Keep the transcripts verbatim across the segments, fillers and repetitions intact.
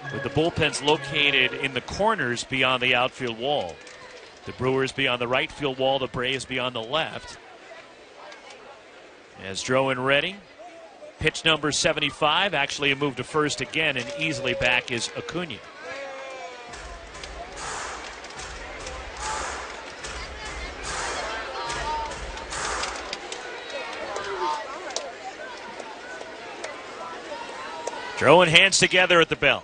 with the bullpens located in the corners beyond the outfield wall. The Brewers be on the right field wall, the Braves be on the left. As Drowan ready. Pitch number seventy-five, actually a move to first again, and easily back is Acuna. Drowan hands together at the bell.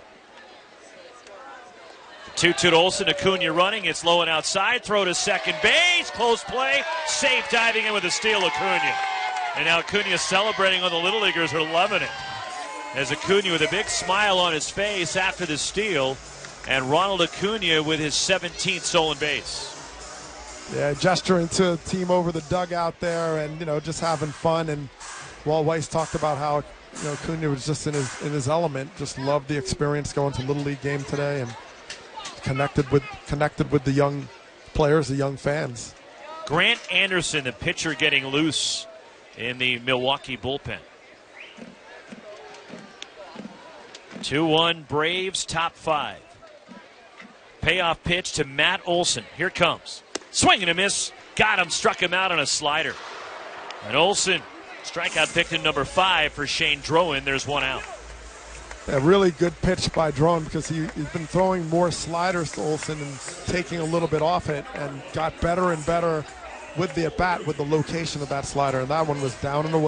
two two to Olson, Acuna running. It's low and outside. Throw to second base. Close play. Safe, diving in with a steal, Acuna. And now Acuna celebrating on the Little Leaguers are loving it. As Acuna with a big smile on his face after the steal. And Ronald Acuna with his seventeenth stolen base. Yeah, gesturing to the team over the dugout there and, you know, just having fun. And Walt Weiss talked about how, you know, Acuna was just in his in his element. Just loved the experience going to Little League game today and connected with connected with the young players, the young fans. Grant Anderson, the pitcher, getting loose in the Milwaukee bullpen. two one Braves, top five. Payoff pitch to Matt Olson. Here it comes. Swing and a miss. Got him, struck him out on a slider. And Olson, strikeout picked in number five for Shane Drowan. There's one out. A really good pitch by Drowan because he, he's been throwing more sliders to Olson and taking a little bit off it and got better and better with the at-bat, with the location of that slider. And that one was down and away.